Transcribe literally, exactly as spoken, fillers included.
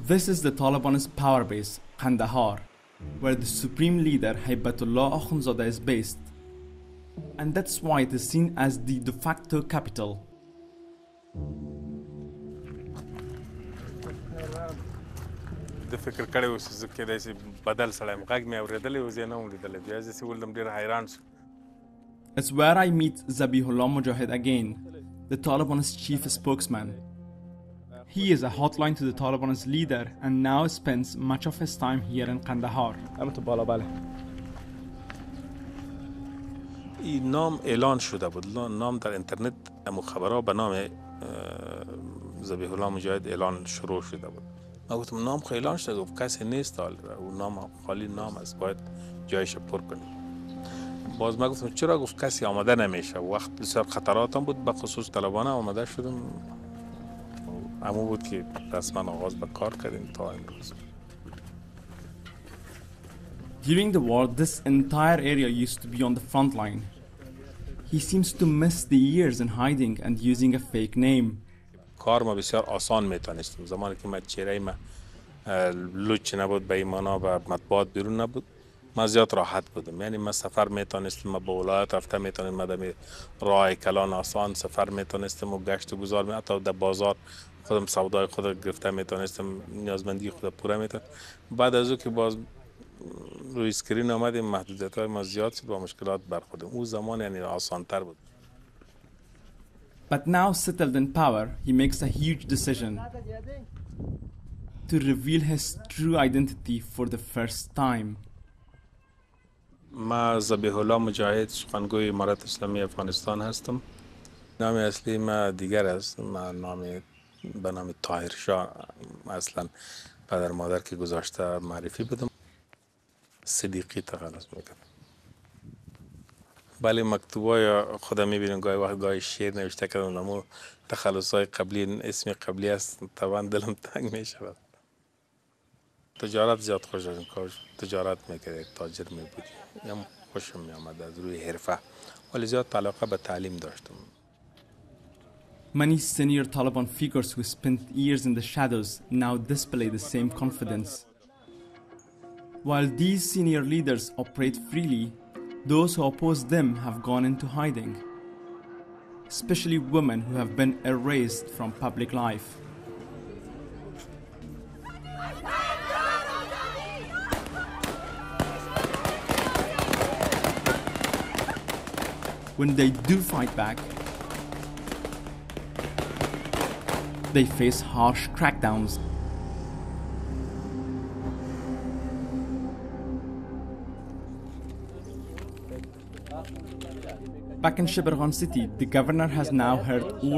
This is the Taliban's power base, Kandahar, where the supreme leader Haibatullah Akhundzada is based. And that's why it is seen as the de facto capital. د فکر کړی اوس زه کېدای شي بدل سړی یم غږ مې اورېدلی و زه یې نه وم لیدلی بیا زه چې ولدم ډېر حیران شوم. It's where I meet Zabihullah Mujahid again, the Taliban's chief spokesman. He is a hotline to the Taliban's leader and now spends much of his time here in Kandahar. این نام اعلان شده بود، نام در اینترنت امو خبرها به نام ذبیح الله مجاهد اعلان شروع شده بود. ما گفتم نام خو اعلان شده، گفت کسی نیست حال و نام خالی نام است، باید جایش پر کنیم. باز ما گفتم چرا؟ گفت کسی آماده نمیشه. وقت بسیار خطرات هم بود، به خصوص طالبان آماده شدم. همون بود که رسما آغاز به کار کردیم تا امروز. During the war, this entire area used to be on the front line. He seems to miss the years in hiding and using a fake name. کار ما بسیار آسان میتونستم. زمانی که من چهره ما لوچ نبود، به ایمانا و مطبوعات بیرون نبود، ما زیاد راحت بودم. یعنی من سفر میتونستم، ما به ولایت رفته میتونم، ما در راه کلان آسان سفر میتونستم و گشت و گذار می حتی در بازار خودم سودای خود گرفته میتونستم، نیازمندی خود پوره میتونم. بعد از او که باز روی اسکرین آمدیم محدودیت های ما زیاد شد و مشکلات برخوردیم. اون زمان یعنی آسان تر بود. But now settled in power, he makes a huge decision to reveal his true identity for the first time. ما ذبیح الله مجاهد، سخنگوی امارت اسلامی افغانستان هستم. نام اصلی ما دیگر است. ما نام به نام طاهر شاه اصلا پدر مادر که گذاشته معرفی بدم. صدیقی تخلص میکنم. بله مکتوبای خودم میبینم گاهی وقت گاهی شعر نوشته کردم، اما تخلصهای قبلی اسم قبلی است، طبعا دلم تنگ میشود. تجارت زیاد خوش از کار تجارت میکرد، تاجر میبودی، هم خوشم میامد از روی حرفه، ولی زیاد علاقه به تعلیم داشتم. Many senior Taliban figures who spent years in the shadows now display the same confidence. While these senior leaders operate freely, those who oppose them have gone into hiding, especially women who have been erased from public life. When they do fight back, they face harsh crackdowns. Back in Sheberghan city, the governor has now heard all